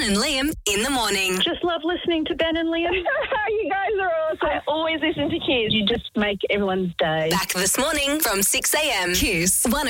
and Liam in the morning. Just love listening to Ben and Liam. You guys are awesome. I always listen to Kiss. You just make everyone's day. Back this morning from 6 a.m. Kiss 1